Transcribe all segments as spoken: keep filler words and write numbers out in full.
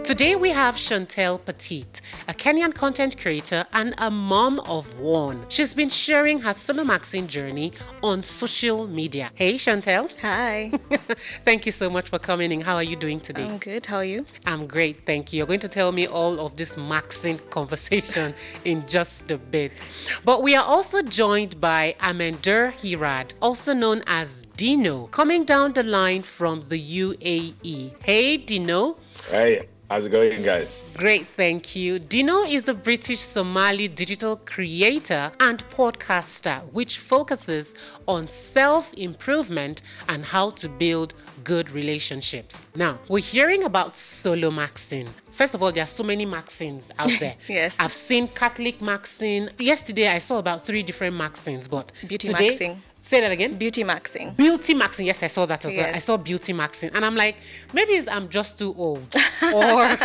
Today we have Chantel Petit, a Kenyan content creator and a mom of one. She's been sharing her solo maxing journey on social media. Hey Chantel. Hi. Thank you so much for coming in. How are you doing today? I'm good. How are you? I'm great, thank you. You're going to tell me all of this maxing conversation in just a bit. But we are also joined by Amender Hirad, also known as Dino, coming down the line from the U A E. Hey Dino. Hey. How's it going, guys? Great, thank you. Dino is a British Somali digital creator and podcaster, which focuses on self-improvement and how to build good relationships. Now, we're hearing about solo maxing. First of all, there are so many maxings out there. Yes. I've seen Catholic maxing. Yesterday, I saw about three different maxings, but Beauty today, maxing. Say that again? Beauty maxing. Beauty maxing. Yes, I saw that as well. Yes. I saw beauty maxing. And I'm like, maybe it's, I'm just too old. or,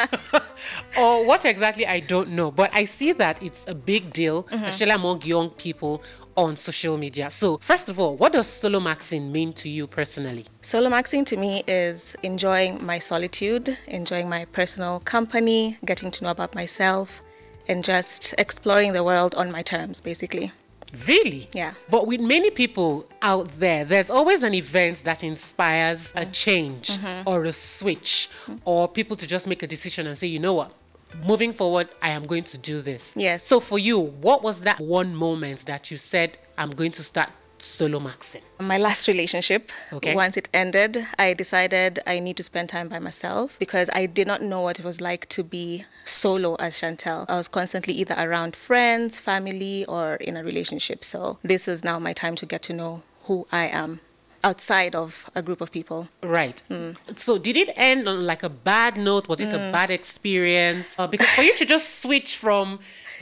or what exactly, I don't know. But I see that it's a big deal, mm-hmm. especially among young people on social media. So first of all, what does solo maxing mean to you personally? Solo maxing to me is enjoying my solitude, enjoying my personal company, getting to know about myself, and just exploring the world on my terms, basically. Really? Yeah. But with many people out there, there's always an event that inspires a change mm-hmm. or a switch mm-hmm. or people to just make a decision and say, you know what? Moving forward, I am going to do this. Yes. So for you, what was that one moment that you said, I'm going to start solo maxing? My last relationship, okay. Once it ended, I decided I need to spend time by myself because I did not know what it was like to be solo as Chantel. I was constantly either around friends, family, or in a relationship. So this is now my time to get to know who I am outside of a group of people. Right. Mm. So did it end on like a bad note? Was it mm. a bad experience? Uh, because for you to just switch from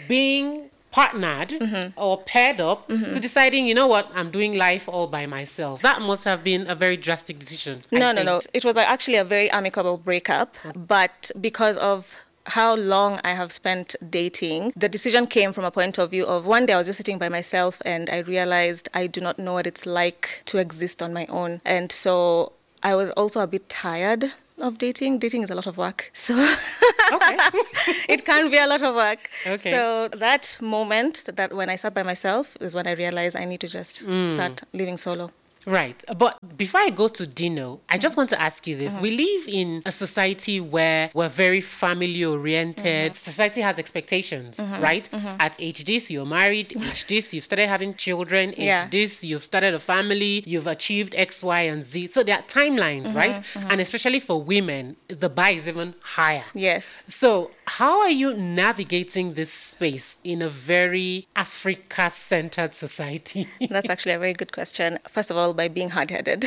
being partnered mm-hmm. or paired up mm-hmm. to deciding, you know what, I'm doing life all by myself. That must have been a very drastic decision. No, no, no. It was actually a very amicable breakup, but because of how long I have spent dating, the decision came from a point of view of one day I was just sitting by myself and I realized I do not know what it's like to exist on my own. And so I was also a bit tired of dating. Dating is a lot of work. So okay. It can be a lot of work. Okay. So that moment that when I sat by myself is when I realized I need to just mm. start living solo. Right. But before I go to Dino, I just want to ask you this. Mm-hmm. We live in a society where we're very family oriented. Mm-hmm. Society has expectations, mm-hmm. right? Mm-hmm. At age this, you're married. Age this, you've started having children. Age yeah. this, you've started a family. You've achieved X, Y, and Z. So there are timelines, mm-hmm. right? Mm-hmm. And especially for women, the bar is even higher. Yes. So how are you navigating this space in a very Africa-centered society? That's actually a very good question. First of all, by being hard-headed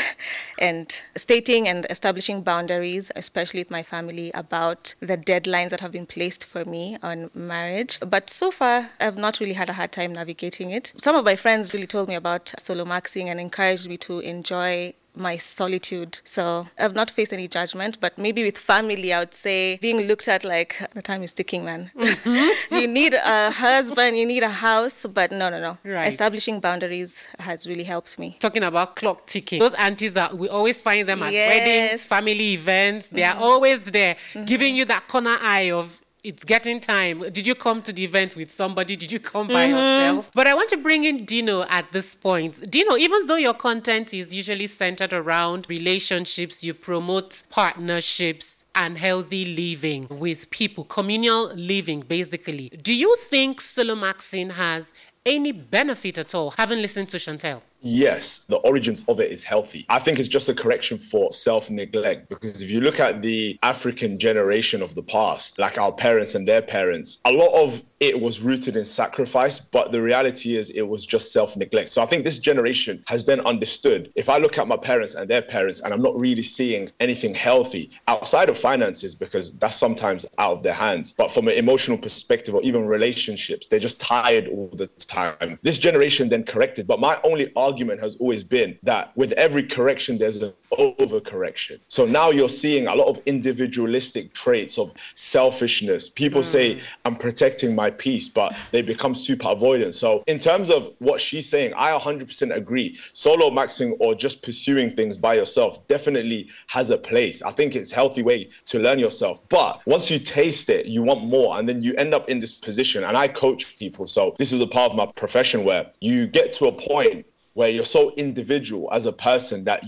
and stating and establishing boundaries, especially with my family, about the deadlines that have been placed for me on marriage. But so far, I've not really had a hard time navigating it. Some of my friends really told me about solo maxing and encouraged me to enjoy my solitude. So I've not faced any judgment, but maybe with family, I would say being looked at like the time is ticking, man. Mm-hmm. You need a husband, you need a house, but no, no, no. Right. Establishing boundaries has really helped me. Talking about clock ticking, those aunties are, we always find them at yes. weddings, family events. They mm-hmm. are always there mm-hmm. giving you that corner eye of, it's getting time. Did you come to the event with somebody? Did you come by mm-hmm. yourself? But I want to bring in Dino at this point. Dino, even though your content is usually centered around relationships, you promote partnerships and healthy living with people, communal living, basically. Do you think solo maxing has any benefit at all, having listened to Chantel? Yes, the origins of it is healthy. I think it's just a correction for self-neglect, because if you look at the African generation of the past, like our parents and their parents, a lot of it was rooted in sacrifice, but the reality is it was just self-neglect. So I think this generation has then understood, if I look at my parents and their parents and I'm not really seeing anything healthy outside of finances, because that's sometimes out of their hands, but from an emotional perspective or even relationships, they're just tired all the time. This generation then corrected, but my only argument argument has always been that with every correction, there's an overcorrection. So now you're seeing a lot of individualistic traits of selfishness. People mm. say, I'm protecting my peace, but they become super avoidant. So in terms of what she's saying, I one hundred percent agree. Solo maxing or just pursuing things by yourself definitely has a place. I think it's a healthy way to learn yourself. But once you taste it, you want more. And then you end up in this position. And I coach people. So this is a part of my profession where you get to a point where you're so individual as a person that